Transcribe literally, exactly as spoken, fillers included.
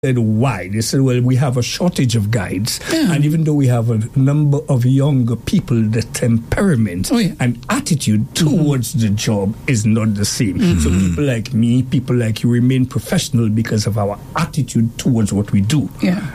said, why? They said, well, we have a shortage of guides. Yeah. And even though we have a number of younger people, the temperament oh, yeah. and attitude towards mm-hmm. the job is not the same. Mm-hmm. So people like me, people like you remain professional because of our attitude towards what we do. Yeah.